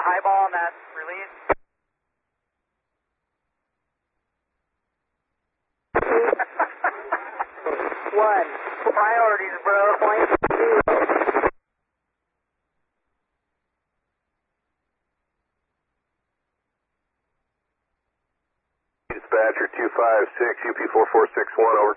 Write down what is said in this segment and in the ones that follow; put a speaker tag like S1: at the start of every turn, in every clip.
S1: highball on that release.
S2: One.
S1: Priorities, bro.
S2: Point zero.
S3: Dispatcher 256, UP4461, over.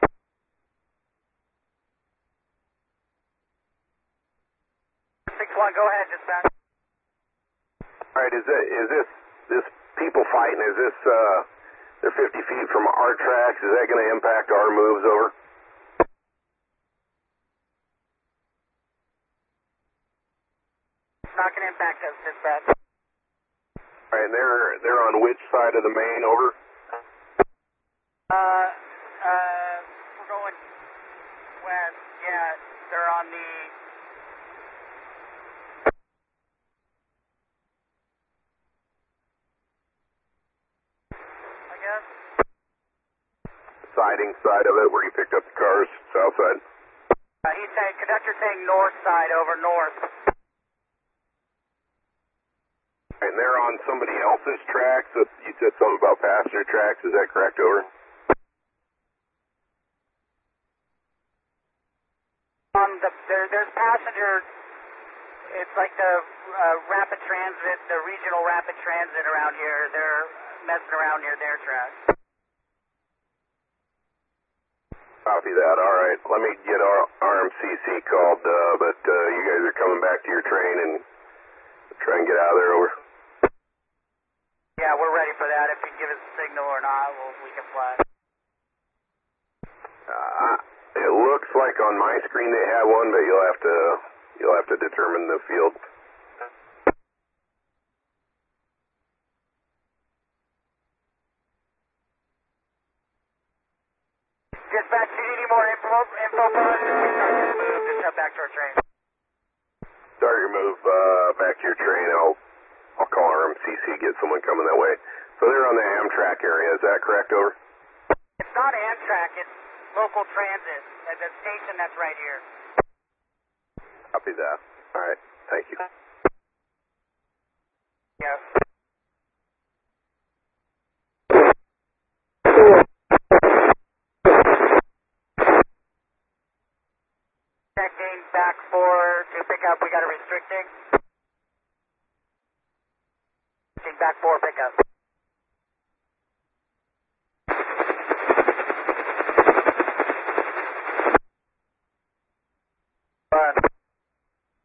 S1: Go ahead, dispatch.
S3: Alright, is this people fighting, is this, they're 50 feet from our tracks, is that going to impact our moves, over?
S1: It's not going to impact us, dispatch.
S3: Alright, and they're on which side of the main, over?
S1: We're going west, yeah, they're on the...
S3: Siding side of it, where you picked up the cars, south side.
S1: He's saying, conductor saying north side, over north.
S3: And they're on somebody else's tracks. You said something about passenger tracks, is that correct, over?
S1: There's passenger, it's like the rapid transit, the regional rapid transit around here. They're messing around near their tracks.
S3: Copy that. All right. Let me get our RMCC called, but you guys are coming back to your train and try and get out of there, over.
S1: Yeah, we're ready for that. If you give us a signal or not, we can fly.
S3: It looks like on my screen they have one, but you'll have to determine the field.
S1: Dispatch, do you need any more info from us? Just head back to our train.
S3: Start your move back to your train. I'll call RMCC, get someone coming that way. So they're on the Amtrak area, is that correct, over?
S1: It's not Amtrak, it's local transit at the station that's right here.
S3: Copy that. All right. Thank you.
S1: Yeah. Checking back to pick up, we got a restricting. Checking back 4, pick up.